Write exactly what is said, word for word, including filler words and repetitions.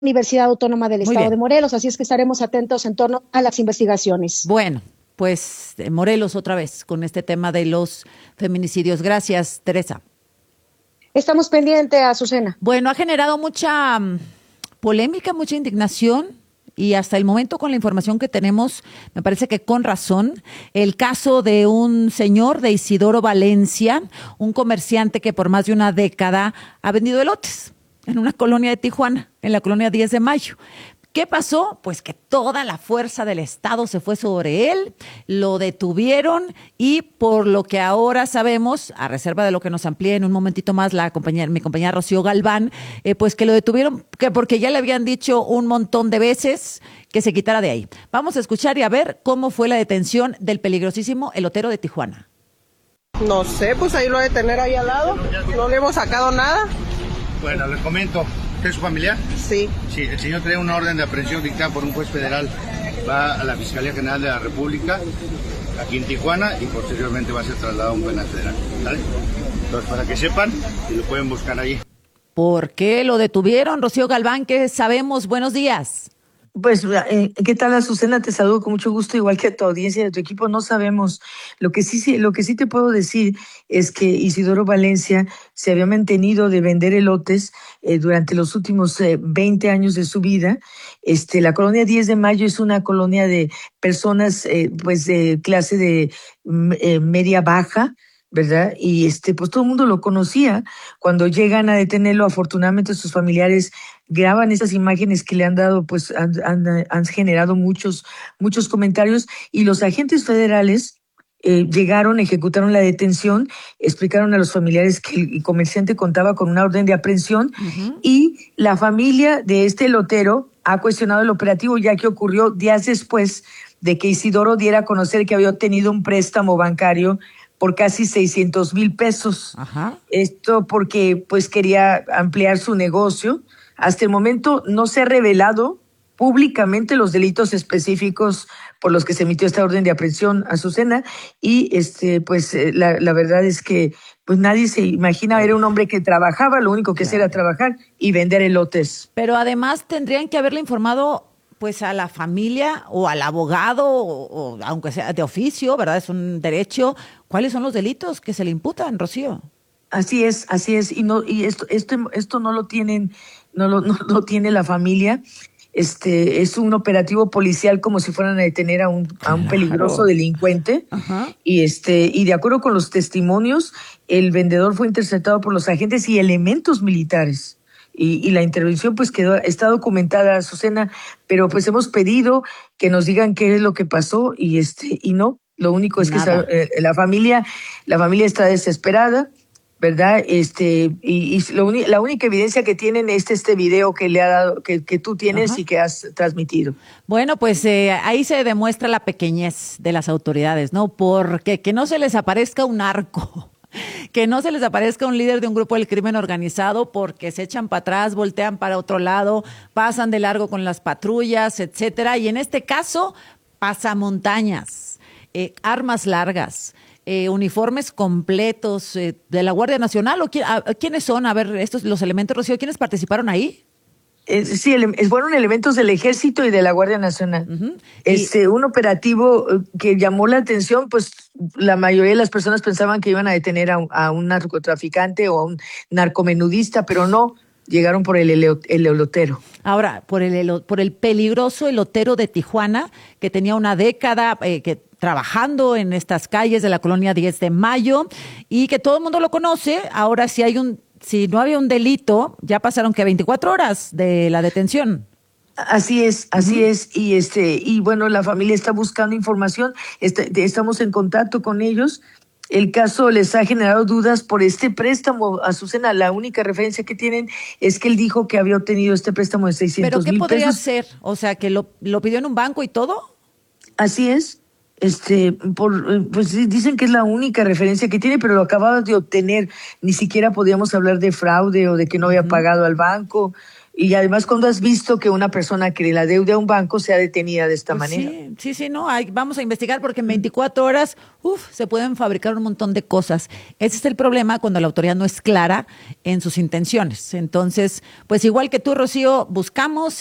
Universidad Autónoma del Muy Estado bien. de Morelos, así es que estaremos atentos en torno a las investigaciones. Bueno, pues eh, Morelos otra vez con este tema de los feminicidios. Gracias, Teresa. Estamos pendientes, Azucena. Bueno, ha generado mucha mm, polémica, mucha indignación y hasta el momento con la información que tenemos, me parece que con razón, el caso de un señor de Isidoro Valencia, un comerciante que por más de una década ha vendido elotes en una colonia de Tijuana, en la colonia diez de mayo. ¿Qué pasó? Pues que toda la fuerza del Estado se fue sobre él, lo detuvieron y por lo que ahora sabemos, a reserva de lo que nos amplíe en un momentito más la compañera, mi compañera Rocío Galván, eh, pues que lo detuvieron que porque ya le habían dicho un montón de veces que se quitara de ahí. Vamos a escuchar y a ver cómo fue la detención del peligrosísimo elotero de Tijuana. No sé, pues ahí lo de tener ahí al lado, no le hemos sacado nada. Bueno, les comento. ¿Usted es su familiar? Sí. Sí, el señor trae una orden de aprehensión dictada por un juez federal. Va a la Fiscalía General de la República, aquí en Tijuana, y posteriormente va a ser trasladado a un penal federal. ¿Vale? Entonces, para que sepan, y lo pueden buscar ahí. ¿Por qué lo detuvieron, Rocío Galván? ¿Qué sabemos? Buenos días. Pues, eh, ¿qué tal, Azucena? Te saludo con mucho gusto, igual que a tu audiencia y a tu equipo. No sabemos. Lo que sí, sí, lo que sí te puedo decir es que Isidoro Valencia se había mantenido de vender elotes eh, durante los últimos eh, veinte años de su vida. Este, la colonia diez de mayo es una colonia de personas, eh, pues, de clase de eh, media baja, ¿verdad? Y este, pues todo el mundo lo conocía. Cuando llegan a detenerlo, afortunadamente sus familiares graban esas imágenes que le han dado, pues han, han, han generado muchos, muchos comentarios, y los agentes federales eh, llegaron, ejecutaron la detención, explicaron a los familiares que el comerciante contaba con una orden de aprehensión, uh-huh. Y la familia de este elotero ha cuestionado el operativo, ya que ocurrió días después de que Isidoro diera a conocer que había obtenido un préstamo bancario por casi seiscientos mil pesos. Ajá. Esto porque pues quería ampliar su negocio. Hasta el momento no se ha revelado públicamente los delitos específicos por los que se emitió esta orden de aprehensión, Azucena, y este pues la, la verdad es que pues nadie se imagina, era un hombre que trabajaba, lo único que hacía era trabajar y vender elotes. Pero además tendrían que haberle informado pues a la familia o al abogado, o, o aunque sea de oficio, ¿verdad? Es un derecho. ¿Cuáles son los delitos que se le imputan, Rocío? Así es, así es, y no, y esto, esto, esto no lo tienen, no lo, no lo tiene la familia. Este, es un operativo policial como si fueran a detener a un, claro. a un peligroso delincuente. Ajá. Y este, y de acuerdo con los testimonios, el vendedor fue interceptado por los agentes y elementos militares. Y, y la intervención pues quedó, está documentada, Azucena, pero pues hemos pedido que nos digan qué es lo que pasó y este, y no, lo único es Nada. que esa, eh, la familia, la familia está desesperada, ¿verdad? Este, y, y lo uni- la única evidencia que tienen es este video que le ha dado, que, que tú tienes. Ajá. Y que has transmitido. Bueno, pues eh, ahí se demuestra la pequeñez de las autoridades, ¿no? Porque que no se les aparezca un narco. Que no se les aparezca un líder de un grupo del crimen organizado porque se echan para atrás, voltean para otro lado, pasan de largo con las patrullas, etcétera. Y en este caso, pasamontañas, eh, armas largas, eh, uniformes completos eh, de la Guardia Nacional. ¿O quién, a, ¿Quiénes son? A ver, estos los elementos, Rocío, ¿quiénes participaron ahí? Eh, sí, ele- fueron elementos del Ejército y de la Guardia Nacional. Uh-huh. Este, y... un operativo que llamó la atención, pues la mayoría de las personas pensaban que iban a detener a un, a un narcotraficante o a un narcomenudista, pero no, llegaron por el, ele- el elotero. Ahora, por el, elo- por el peligroso elotero de Tijuana, que tenía una década eh, que trabajando en estas calles de la colonia diez de mayo y que todo el mundo lo conoce. Ahora sí hay un Si no había un delito, ya pasaron que veinticuatro horas de la detención. Así es, así uh-huh. es, y este, y bueno, la familia está buscando información, este, estamos en contacto con ellos. El caso les ha generado dudas por este préstamo, Azucena. La única referencia que tienen es que él dijo que había obtenido este préstamo de seiscientos mil pesos. ¿Pero qué podría ser? O sea, que lo, lo pidió en un banco y todo. Así es. Este, por, pues dicen que es la única referencia que tiene, pero lo acababa de obtener. Ni siquiera podíamos hablar de fraude o de que no había uh-huh. pagado al banco. Y además cuando has visto que una persona que le adeude a un banco sea detenida de esta Pues manera. sí, sí, sí, no, hay, vamos a investigar porque en veinticuatro horas, uf, se pueden fabricar un montón de cosas. Ese es el problema cuando la autoridad no es clara en sus intenciones. Entonces, pues igual que tú, Rocío, buscamos